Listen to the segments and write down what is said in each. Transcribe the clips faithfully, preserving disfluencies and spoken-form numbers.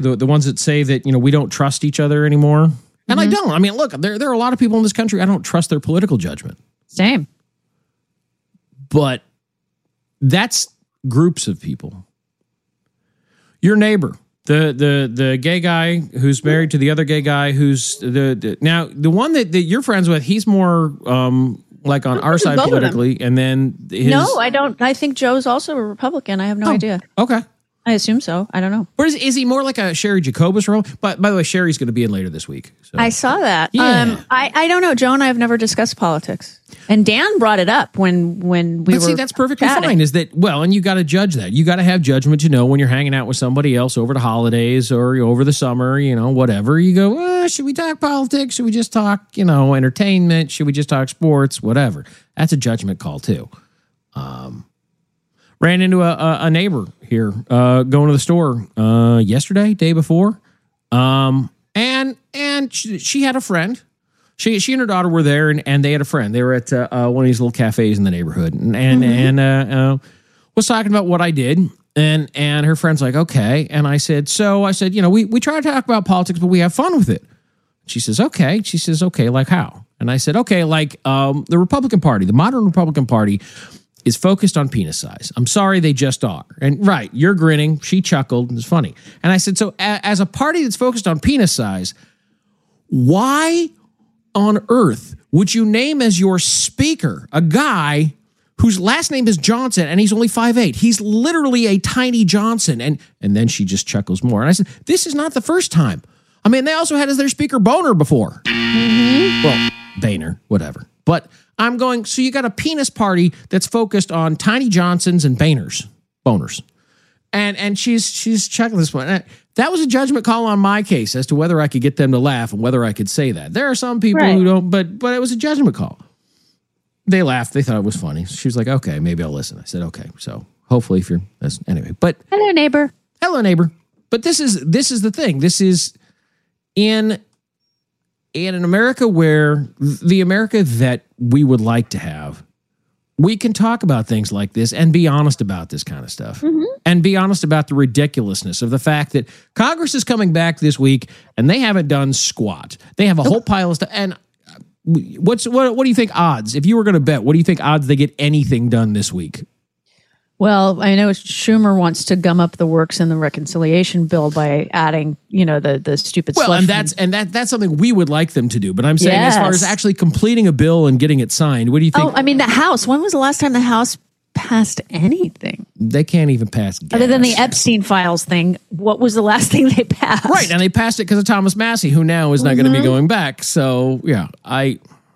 the the ones that say that, you know, we don't trust each other anymore. And mm-hmm. I don't. I mean, look, there, there are a lot of people in this country, I don't trust their political judgment. Same. But that's groups of people. Your neighbor, the the the gay guy who's married to the other gay guy who's the, the now the one that, that you're friends with, he's more um, like on our side politically, and then his, no, I don't. I think Joe's also a Republican. I have no oh, idea. Okay. I assume so. I don't know. Or is, is he more like a Sherry Jacobus role? But by the way, Sherry's going to be in later this week. So. I saw that. Yeah. Um, I, I don't know. Joe and I have never discussed politics. And Dan brought it up when, when we but were see, that's perfectly chatting. fine. Is that, well, and you got to judge that. You got to have judgment to know when you're hanging out with somebody else over the holidays or over the summer, you know, whatever. You go, well, should we talk politics? Should we just talk, you know, entertainment? Should we just talk sports? Whatever. That's a judgment call too. Um, ran into a, a, a neighbor here uh, going to the store uh, yesterday, day before. Um, and and she, she had a friend. She she and her daughter were there, and, and they had a friend. They were at uh, uh, one of these little cafes in the neighborhood, and and, Mm-hmm. and uh, uh, was talking about what I did. And and her friend's like, okay. And I said, so I said, you know, we, we try to talk about politics, but we have fun with it. She says, okay. She says, okay, like how? And I said, okay, like um, the Republican Party, the modern Republican Party is focused on penis size. I'm sorry, they just are. And right, you're grinning. She chuckled. It's funny. And I said, so a- as a party that's focused on penis size, why on earth would you name as your speaker a guy whose last name is Johnson and he's only five eight? He's literally a tiny Johnson. And and then she just chuckles more. And I said, this is not the first time. I mean, they also had as their speaker Boner before. Mm-hmm. Well, Boehner, whatever. But I'm going, so you got a penis party that's focused on tiny Johnsons and Boehners, boners. And and she's she's chuckling this one. That was a judgment call on my case as to whether I could get them to laugh and whether I could say that. There are some people right. who don't, but but it was a judgment call. They laughed. They thought it was funny. She was like, okay, maybe I'll listen. I said, okay. So hopefully if you're, anyway. But hello, neighbor. Hello, neighbor. But this is this is the thing. This is in in an America where the America that we would like to have, we can talk about things like this and be honest about this kind of stuff. Mm-hmm. And be honest about the ridiculousness of the fact that Congress is coming back this week and they haven't done squat. They have a whole pile of stuff. And what's what, what do you think odds? If you were going to bet, what do you think odds they get anything done this week? Well, I know Schumer wants to gum up the works in the reconciliation bill by adding, you know, the the stupid. Well, and that's fund. and that that's something we would like them to do. But I'm saying, yes. as far as actually completing a bill and getting it signed, what do you think? Oh, I mean, the House. When was the last time the House passed anything? They can't even pass gas. Other than the Epstein files thing, what was the last thing they passed? Right, and they passed it because of Thomas Massey, who now is not mm-hmm. going to be going back. So, yeah, I.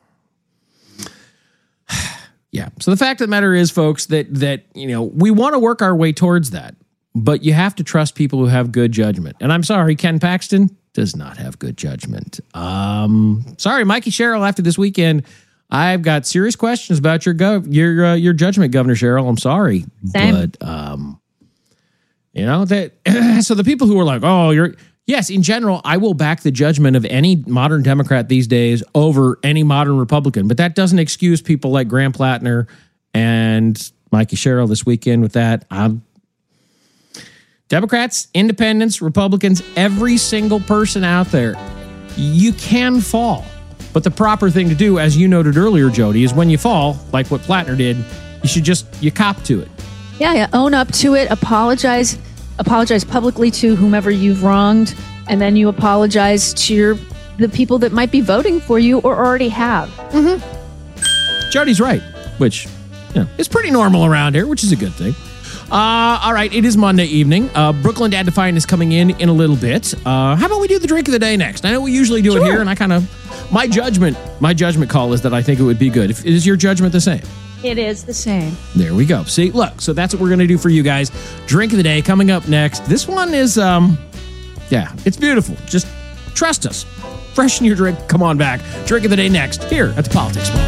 Yeah. So the fact of the matter is, folks, that that you know we want to work our way towards that, but you have to trust people who have good judgment. And I'm sorry, Ken Paxton does not have good judgment. Um, sorry, Mikey Sherrill. After this weekend, I've got serious questions about your gov- your uh, your judgment, Governor Sherrill. I'm sorry, Same. but um, you know that. So the people who are like, oh, you're. Yes, in general, I will back the judgment of any modern Democrat these days over any modern Republican. But that doesn't excuse people like Graham Plattner and Mikey Sherrill this weekend with that. Um, Democrats, independents, Republicans, every single person out there, you can fall. But the proper thing to do, as you noted earlier, Jody, is when you fall, like what Plattner did, you should just, you cop to it. Yeah, yeah, own up to it, apologize. Apologize publicly to whomever you've wronged, and then you apologize to your, the people that might be voting for you or already have. Mm-hmm. Jody's right, which you know, is pretty normal around here, which is a good thing. Uh, all right, it is Monday evening. Uh, Brooklyn Dad Defiant is coming in in a little bit. Uh, how about we do the drink of the day next? I know we usually do sure. it here, and I kind of, my judgment, my judgment call is that I think it would be good. If, is your judgment the same? It is the same. There we go. See, look, so that's what we're going to do for you guys. Drink of the day coming up next. This one is, um, yeah, it's beautiful. Just trust us. Freshen your drink. Come on back. Drink of the day next here at the Politics Bar.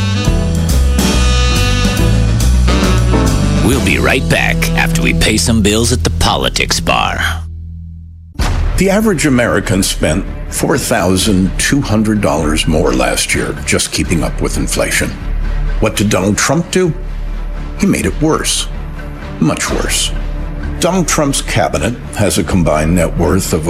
We'll be right back after we pay some bills at the Politics Bar. The average American spent four thousand two hundred dollars more last year just keeping up with inflation. What did Donald Trump do? He made it worse. Much worse. Donald Trump's cabinet has a combined net worth of